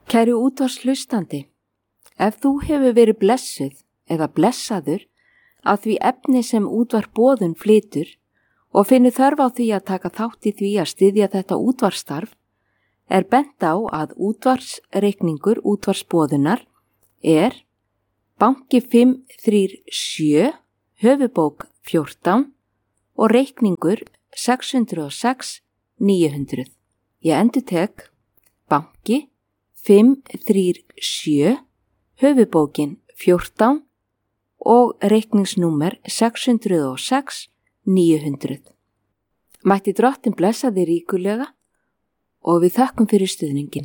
Kæru útvarpshlustandi, ef þú hefur verið blessuð eða blessaður af því efni sem útvarp Boðun flytur og finnur þörf á því að taka þátt í því að styðja þetta útvarpsstarf, er bent á að útvarpsreikningur útvarpsboðunar er banki 537, höfubók 14 og reikningur 606 900. Ég endurtek banki 537, höfubókin 14 og reikningsnúmer 606 900. Mætti Drottinn blessa þig ríkulega og við þökkum fyrir stuðningin.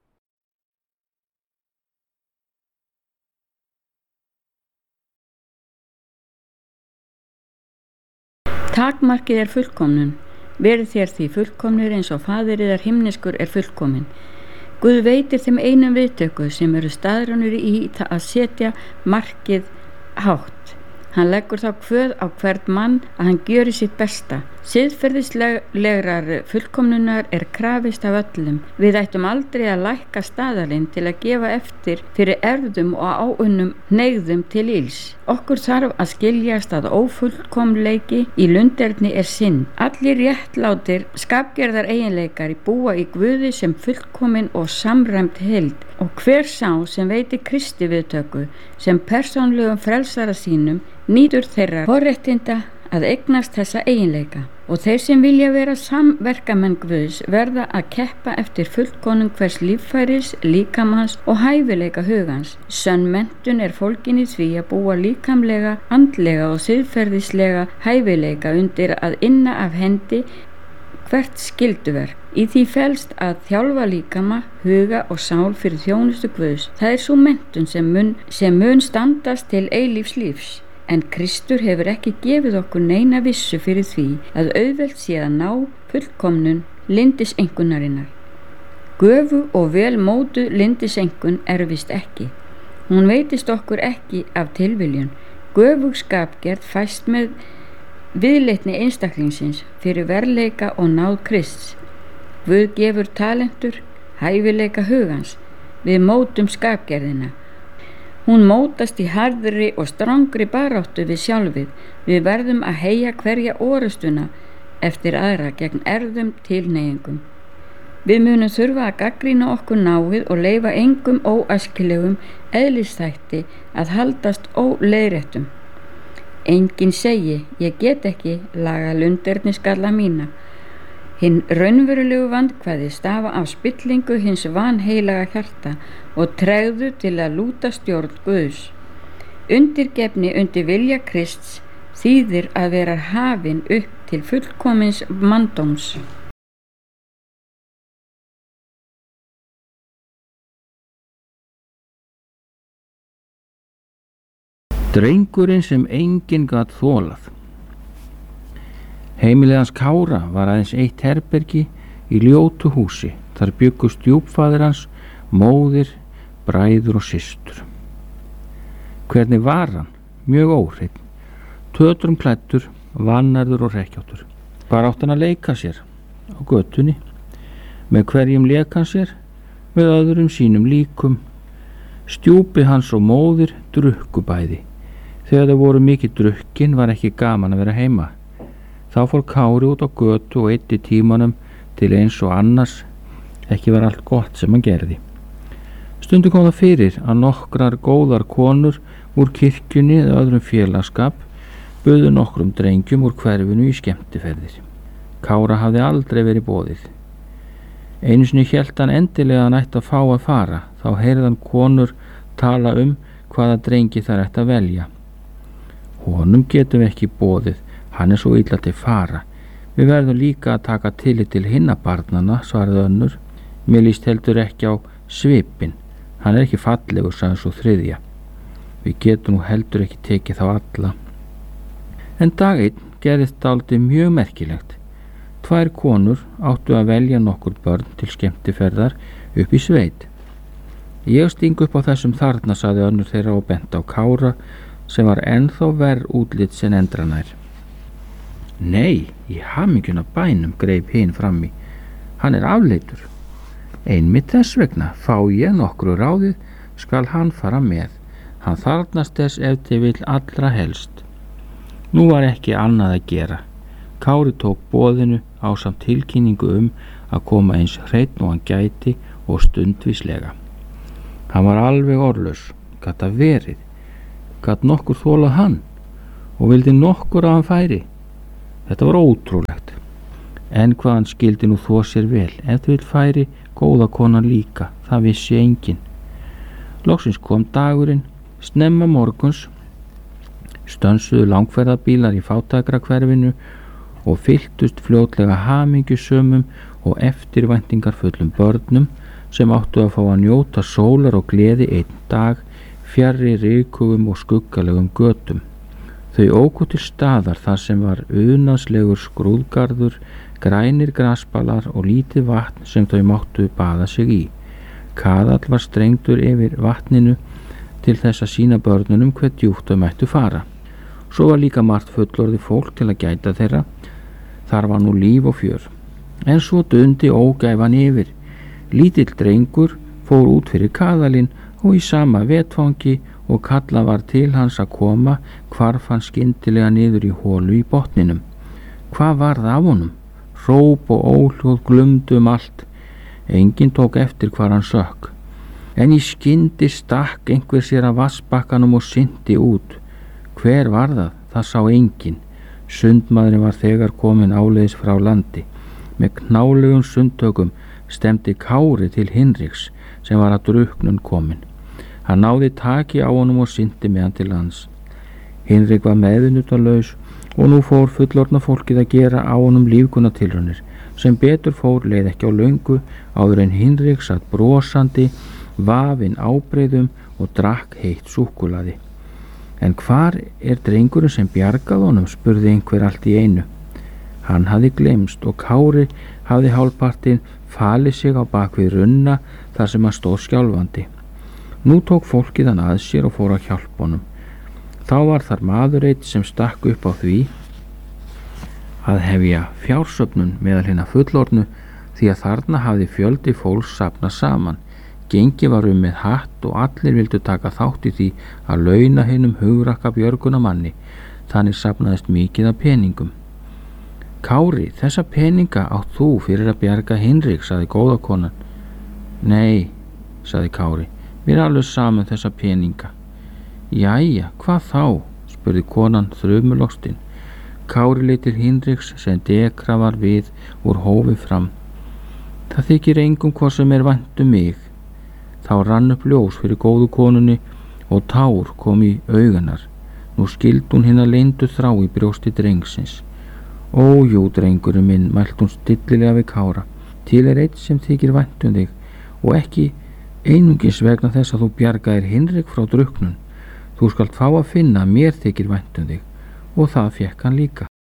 Takmarkið er fullkomnun. Verið þér því fullkomnir eins og Faðir yðar himneskur er fullkominn. Guð veitir þeim einum viðtöku sem eru staðránir í að setja markið hátt. Hann leggur þá kvöð á hvern mann að hann gjöri sitt besta. Siðferðislegrar fullkomnunar er krafist af öllum. Við ættum aldrei að lækka staðalinn til að gefa eftir fyrir erfðum og áunnum hneigðum til ills. Okkur þarf að skiljast að ófullkomleiki í lunderni er synd. Allir réttlátir skapgerðar eiginleikar búa í Guði sem fullkomin og samræmt heild, og hver sá sem veitir Kristi viðtöku sem persónlegum frelsara sínum nýtur þeirra forréttinda að eignast þessa eiginleika, og þeir sem vilja vera samverkamenn Guðs verða að keppa eftir fullkomnun hvers líffæris, líkamans og hæfileika hugans. Sönn menntun er fólgin í því að búa líkamlega, andlega og siðferðislega hæfileika undir að inna af hendi hvert skylduverk. Í því felst að þjálfa líkama, huga og sál fyrir þjónustu Guðs. Það er svo menntun sem mun standast til eilífs lífs. En Kristur hefur ekki gefið okkur neina vissu fyrir því að auðvelt sé að ná fullkomnun lyndisengunarinnar. Göfu og vel mótuð lyndisengun erfist ekki. Hún veitist okkur ekki af tilviljun. Göfug skapgerð fæst með viðleitni einstaklingsins fyrir verleika og náð Krists. Guð gefur talentur, hæfileika hugans. Við mótum skapgerðina. Hún mótast í harðri og strangri baráttu við sjálfið. Við verðum að heyja hverja orustuna eftir aðra gegn erfðum tilhneigingum. Við munum þurfa að gagnrýna okkur náið og leyfa engum óæskilegum eðlisþætti að haldast óleiðréttum. Enginn segi, ég get ekki laga lunderniskalla mína. Hinn raunverulegu vandkvæði stafa af spillingu hins vanheilaga hjarta og tregðu til að lúta stjórn Guðs. Undirgefni undir vilja Krists þýðir að vera hafin upp til fullkomins manndóms. Drengurinn sem enginn gat þolað. Heimilið hans Kára var aðeins eitt herbergi í ljótu húsi. Þar bjuggu stjúpfaðir hans, móðir, bræður og systur. Hvernig var hann? Mjög óhreinn, tötrum klæddur, vannærður og hrekkjáttur. Hvar átti hann að leika sér? Á götunni. Með hverjum lék hann sér? Með öðrum sínum líkum. Stjúpi hans og móðir drukku bæði. Þegar þau voru mikið drukkin var ekki gaman að vera heima. Þá fór Kári út á götu og eyddi tímanum til eins og annars ekki var allt gott sem hann gerði. Stundum kom það fyrir að nokkrar góðar konur úr kirkjunni eða öðrum félagskap buðu nokkrum drengjum úr hverfinu í skemmtiferðir. Kára hafði aldrei verið boðið. Einu sinni hélt hann endilega að hann ætti að fá að fara. Þá heyrði hann konur tala hvaða drengi þær ætti að velja. Honum getum við ekki boðið, hann er svo illa til fara. Við verðum líka að taka tillit til hinna barnanna, svaraði önnur. Mér líst heldur ekki á svipinn. Hann er ekki fallegur, sagði svo þriðja. Við getum nú heldur ekki tekið þá alla. En dag einn gerðist dálítið mjög merkilegt. 2 konur áttu að velja nokkur börn til skemmtiferðar upp í sveit. Ég sting upp á þessum þarna, sagði önnur þeirra og benti á Kára sem var ennþá verr útlit sem endranær. Nei, í hamingjuna bænum, greip hinn frammi. Hann er afleitur. Einmitt þess vegna fá ég nokkru ráðið, skal hann fara með. Hann þarfnast þess ef til vill allra helst. Nú var ekki annað að gera. Kári tók boðinu ásamt tilkynningu að koma eins hreinn og hann gæti og stundvíslega. Hann var alveg orðlaus. Gat það verið? Gat nokkur þolað hann? Og vildi nokkur að hann færi? Þetta var ótrúlegt. En hvað hann skildi nú þó sér vel, ef þau vill færi góða konan líka, það vissi enginn. Loksins kom dagurinn, snemma morguns, stönsuðu langferðabílar í fátækrahverfinu og fylltust fljótlega hamingjusömum og eftirvæntingarfullum börnum sem áttu að fá að njóta sólar og gleði einn dag fjarri rykugum og skuggalegum götum. Þau óku til staðar þar sem var unaðslegur skrúðgarður, grænir grasbalar og lítið vatn sem þau máttu baða sig í. Kaðall var strengdur yfir vatninu til þess að sýna börnunum hve djúpt þau mættu fara. Svo var líka margt fullorðið fólk til að gæta þeirra. Þar var nú líf og fjör. En svo dundi ógæfan yfir. Lítill drengur fór út fyrir kaðalinn og í sama vetfangi og kalla var til hans að koma, hvarf hann skyndilega niður í holu í botninum. Hvað varð af honum? Hróp og óhljóð glumdu allt. Enginn tók eftir hvar hann sökk. En í skyndi stakk einhver sér að vassbakkanum og synti út. Hver var það? Það sá enginn. Sundmaðurinn var þegar kominn áleiðis frá landi. Með knálegum sundtökum stemdi Kári til Hinriks sem var að drukknun kominn. Hann náði taki á honum og synti með hann til lands. Hinrik var meðvitundarlaus og nú fór fullorðna fólkið að gera á honum lífgunartilraunir. Sem betur fór leið ekki á löngu áður en Hinrik satt brosandi, vafinn ábreiðum og drakk heitt súkkulaði. En hvar drengurinn sem bjargað honum, spurði einhver allt í einu. Hann hafði gleymst og Kári hafði hálfpartinn falið sig á bakvið runna þar sem hann stóð skjálfandi. Nú tók fólkið hann að sér og fór að hjálpa honum. Þá var þar maður einn sem stakk upp á því að hefja fjársöfnun meðal hinna fullorðnu því að þarna hafði fjöldi fólks safnað saman. Gengi var með hatt og allir vildu taka þátt í því að launa hinum hugrakka björgunamanni. Þannig safnaðist mikið af peningum. Kári, þessa peninga átt þú fyrir að bjarga Hinrik, sagði góða konan. Nei, sagði Kári, mér er alveg saman þessa peninga. Jæja, hvað þá? Spurði konan þrumulostinn. Kári leit til Hinriks sem dekra var við úr hófi fram. Það þykir engum hvað sem er vænt mig. Þá rann upp ljós fyrir góðu konunni og tár kom í auganar. Nú skildi hún hina leyndu þrá í brjósti drengsins. Ó, jú, drengurinn minn, mælt hún stillilega við Kára. Til er einn sem þykir vænt þig og ekki einungis vegna þess að þú bjargaðir Hinrik frá drukknun. Þú skalt fá að finna að mér þykir vænt þig og það fékk hann líka.